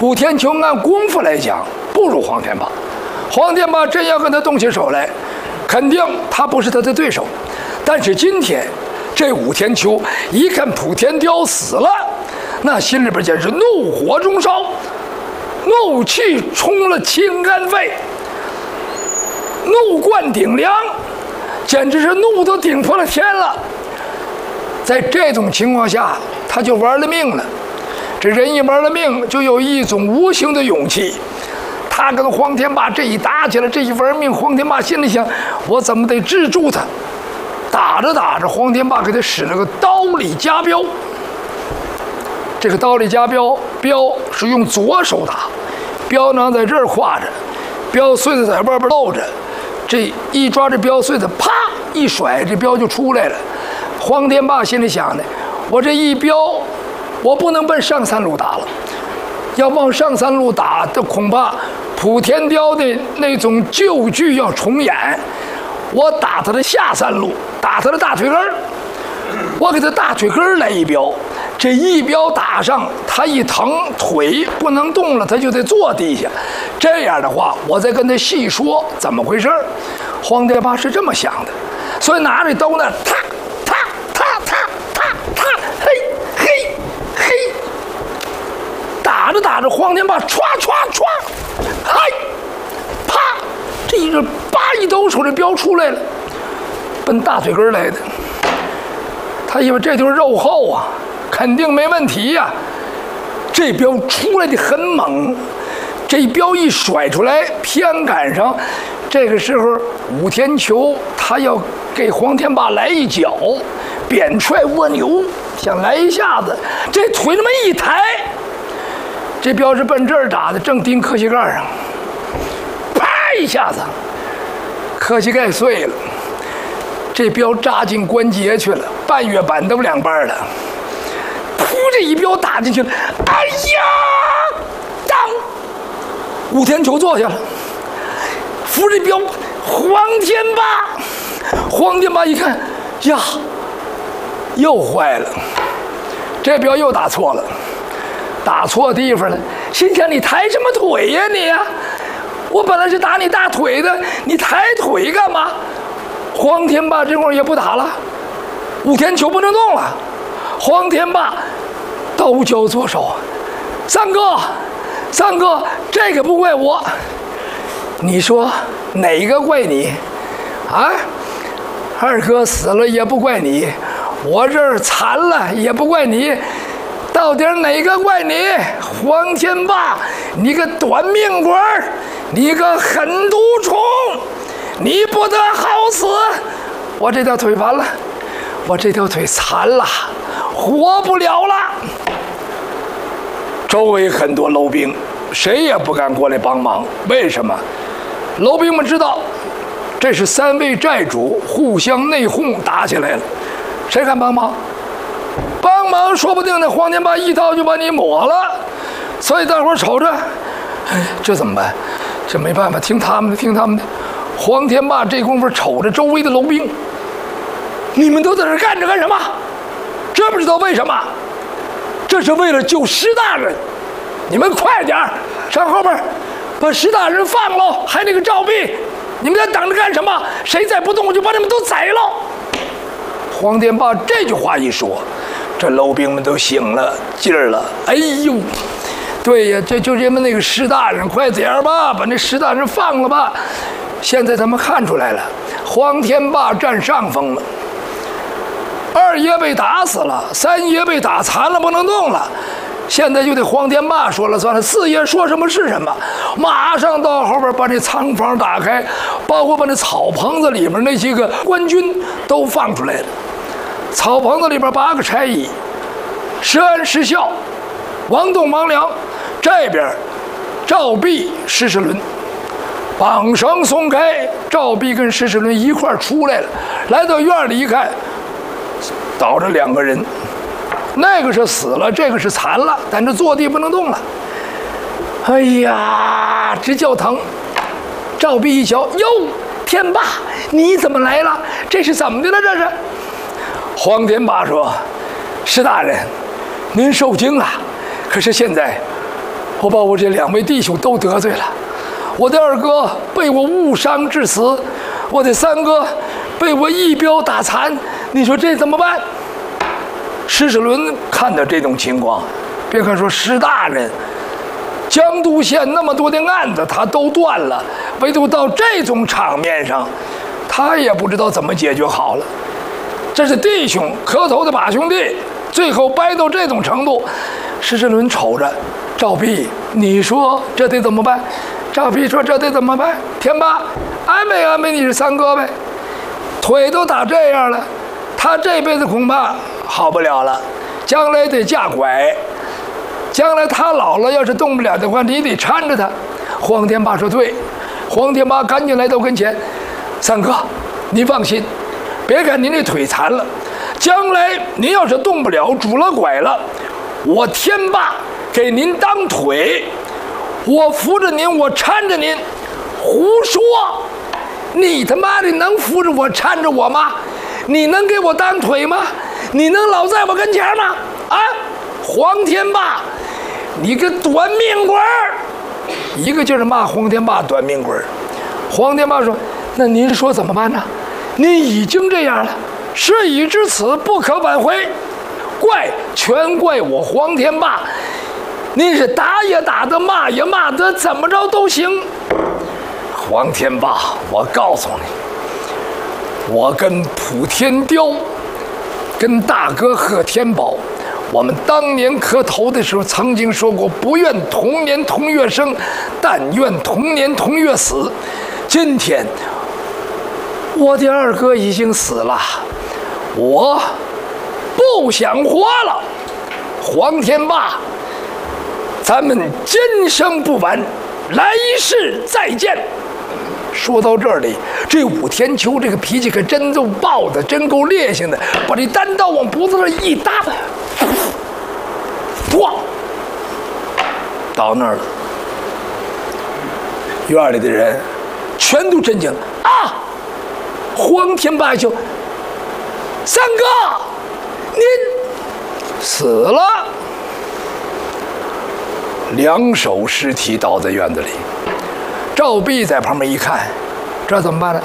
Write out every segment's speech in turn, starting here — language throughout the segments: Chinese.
莆田裘按功夫来讲不如黄天霸，黄天霸真要跟他动起手来，肯定他不是他的对手。但是今天这武田裘一看莆田雕死了，那心里边简直怒火中烧，怒气冲了心肝肺，怒贯顶梁，简直是怒都顶破了天了。在这种情况下，他就玩了命了。这人一玩了命，就有一种无形的勇气。他跟黄天霸这一打起来，这一玩命，黄天霸心里想：我怎么得制住他？打着打着，黄天霸给他使了个刀里夹镖。这个刀里夹镖，镖是用左手打，镖囊在这儿挎着，镖穗子在外边露着。这一抓这镖穗子，啪一甩，这镖就出来了。黄天霸心里想的：我这一镖，我不能奔上三路打了，要往上三路打，这恐怕莆田雕的那种旧剧要重演。我打他的下三路，打他的大腿根儿，我给他大腿根儿来一镖，这一镖打上，他一疼，腿不能动了，他就得坐地下。这样的话，我再跟他细说怎么回事儿。黄天霸是这么想的，所以拿着刀呢，踏踏踏踏踏踏，嘿嘿嘿，打着打着，黄天霸歘歘歘，嗨，啪，这一个叭一抖手，这镖出来了，奔大腿根来的。他以为这就是肉厚啊，肯定没问题呀。这镖出来的很猛，这镖一甩出来，偏赶上这个时候武田裘他要给黄天霸来一脚，扁踹蜗牛，想来一下子，这腿那么一抬，这镖是奔这儿打的，正钉磕膝盖上，啪一下子，磕膝盖碎了。这镖扎进关节去了，半月板都两半了。噗，这一镖打进去了，哎呀！当，武田裘坐下了，扶这镖，黄天霸，黄天霸一看，呀，又坏了，这镖又打错了，打错地方了。心想你抬什么腿呀你呀？我本来是打你大腿的，你抬腿干嘛？黄天霸这会儿也不打了，武田裘不能动了。黄天霸刀交左手，三哥，三哥，这个不怪我，你说哪个怪你？啊，二哥死了也不怪你，我这儿残了也不怪你，到底哪个怪你？黄天霸，你个短命鬼，你个狠毒虫！你不得好死！我这条腿完了，我这条腿残了，活不了了。周围很多楼兵，谁也不敢过来帮忙。为什么？楼兵们知道，这是三位寨主互相内讧打起来了，谁敢帮忙？帮忙说不定那黄天霸一刀就把你抹了。所以大伙儿瞅着，哎，这怎么办？这没办法，听他们的，听他们的。黄天霸这功夫瞅着周围的楼兵，你们都在这干着干什么？知不知道为什么？这是为了救石大人，你们快点上后边把石大人放喽，还那个赵壁，你们在等着干什么？谁再不动，我就把你们都宰喽！黄天霸这句话一说，这楼兵们都醒了劲儿了。哎呦，对呀，这就因为那个石大人，快点吧，把那石大人放了吧。现在他们看出来了，黄天霸占上风了。二爷被打死了，三爷被打残了，不能动了。现在就得黄天霸说了算了，四爷说什么是什么。马上到后边把这仓房打开，包括把那草棚子里面那些个官军都放出来了。草棚子里边8个差役，石安、石孝、王栋、王良，这边赵壁、石世伦。绑绳松开，赵壁跟石世伦一块出来了。来到院里一看，倒着2个人，那个是死了，这个是残了，但是坐地不能动了。哎呀，直叫疼。赵壁一瞧，哟，天霸，你怎么来了？这是怎么的了？这是。黄天霸说：“石大人，您受惊了，可是现在我把我这2位弟兄都得罪了，我的2哥被我误伤致死，我的3哥被我一镖打残，你说这怎么办？施世伦看到这种情况，别看说施大人，江都县那么多的案子他都断了，唯独到这种场面上，他也不知道怎么解决好了。这是弟兄磕头的把兄弟，最后掰到这种程度，施世伦瞅着赵弼，你说这得怎么办？赵弼说这得怎么办？天霸，安慰安慰你是3哥呗，腿都打这样了，他这辈子恐怕好不了了，将来得架拐，将来他老了要是动不了的话，你得搀着他。黄天霸说对，黄天霸赶紧来到跟前，3哥，您放心，别看您这腿残了，将来您要是动不了，拄了拐了，我天霸给您当腿，我扶着您，我搀着您。胡说！你他妈的能扶着我搀着我吗？你能给我当腿吗？你能老在我跟前吗？啊，黄天霸，你个短命鬼儿！一个劲儿骂黄天霸短命鬼儿。黄天霸说：“那您说怎么办呢？您已经这样了，事已至此，不可挽回，全怪我黄天霸。您是打也打得，骂也骂得，怎么着都行。”黄天霸，我告诉你，我跟普天雕，跟大哥贺天宝，我们当年磕头的时候曾经说过，不愿同年同月生，但愿同年同月死。今天我的2哥已经死了，我不想活了。黄天霸，咱们今生不晚，来世再见。说到这里，这武天秋这个脾气可真就爆的，真够烈性的，把这单刀往脖子上一搭，咣，到那儿了。院里的人全都震惊了啊！黄天霸就：“3哥，您死了。”2手尸体倒在院子里。赵弼在旁边一看，这怎么办呢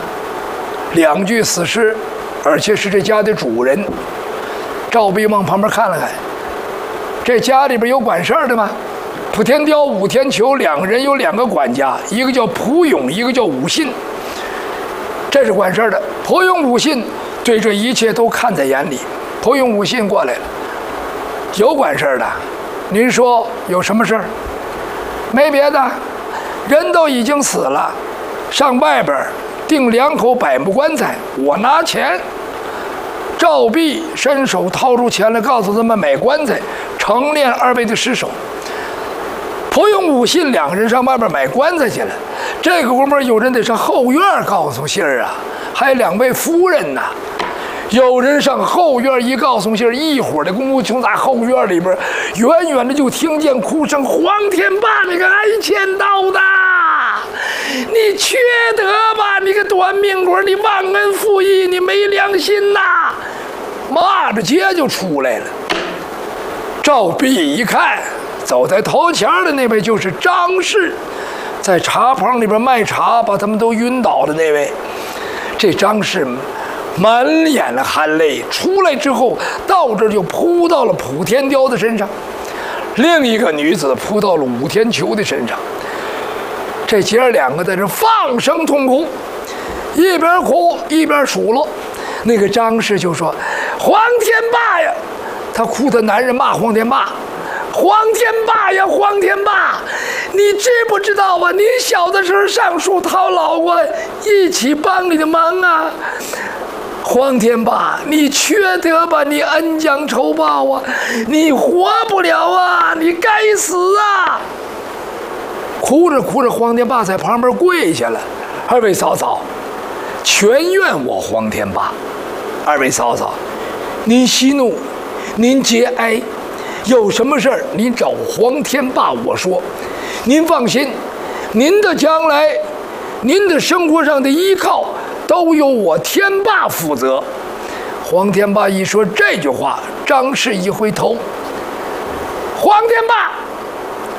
？2具死尸，而且是这家的主人。赵弼往旁边看了看，这家里边有管事儿的吗？普天雕、武天球2个人有2个管家，一个叫蒲勇，一个叫武信。这是管事儿的。蒲勇、武信对这一切都看在眼里。蒲勇、武信过来了，有管事儿的，您说有什么事儿？没别的。人都已经死了，上外边订2口柏木棺材，我拿钱。赵弼伸手掏出钱来，告诉他们买棺材，承殓2位的尸首。蒲勇、武信2个人上外边买棺材去了。这个功夫有人得上后院告诉信儿啊，还有2位夫人呐。有人上后院一告诉信儿，一会儿的功夫，从咱后院里边远远的就听见哭声：“黄天霸，那个挨千刀的，你缺德吧？你个短命鬼，你忘恩负义，你没良心呐！”骂着街就出来了。赵弼一看，走在头前的那位就是张氏，在茶棚里边卖茶，把他们都晕倒的那位。这张氏满眼的含泪，出来之后到这就扑到了普天雕的身上，另一个女子扑到了武天球的身上。这姐儿2个在这放声痛哭，一边哭一边数落。那个张氏就说：“黄天霸呀！”他哭的男人骂黄天霸：“黄天霸呀，黄天霸，你知不知道啊？你小的时候上树讨老过一起帮你的忙啊！黄天霸，你缺德吧？你恩将仇报啊！你活不了啊！你该死啊！”哭着哭着，黄天霸在旁边跪下了：“2位嫂嫂，全怨我黄天霸。2位嫂嫂，您息怒，您节哀，有什么事儿您找黄天霸我说。您放心，您的将来，您的生活上的依靠都由我天霸负责。”黄天霸一说这句话，张氏一回头：“黄天霸，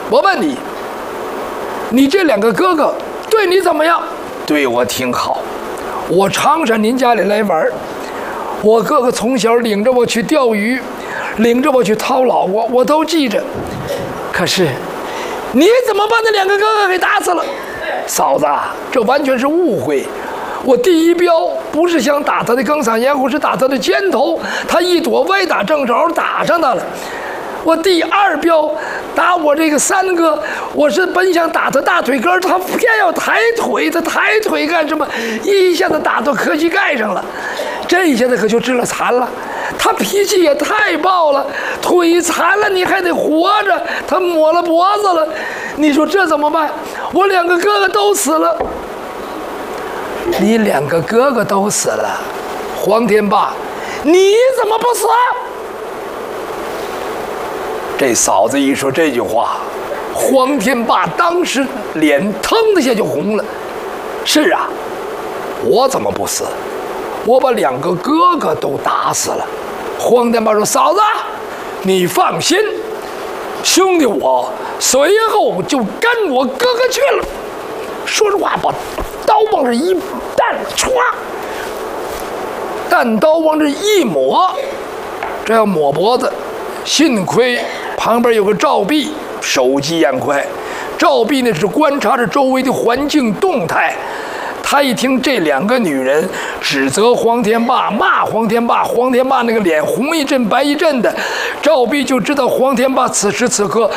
我问你，你这2个哥哥对你怎么样？对我挺好，我常上您家里来玩。我哥哥从小领着我去钓鱼，领着我去掏老窝，我都记着。可是，你怎么把那2个哥哥给打死了？嫂子，这完全是误会。我第一镖不是想打他的更嗓咽喉，是打他的肩头，他一躲歪打正着打上他了。我第2镖打我这个3哥，我是本想打他大腿根，他偏要抬腿，他抬腿干什么？一下子打到磕膝盖上了，这一下子可就治了残了。他脾气也太暴了，腿残了你还得活着，他抹了脖子了，你说这怎么办？我2个哥哥都死了。你2个哥哥都死了，黄天霸，你怎么不死？这嫂子一说这句话，黄天霸当时脸腾的一下就红了。是啊，我怎么不死？我把2个哥哥都打死了。黄天霸说：“嫂子，你放心，兄弟我随后就跟我哥哥去了。”说实话，把刀往这一弹，歘，弹刀往这一抹，这要抹脖子。幸亏旁边有个赵弼，手疾眼快。赵弼那是观察着周围的环境动态，他一听这2个女人指责黄天霸，骂黄天霸，黄天霸那个脸红一阵白一阵的，赵弼就知道黄天霸此时此刻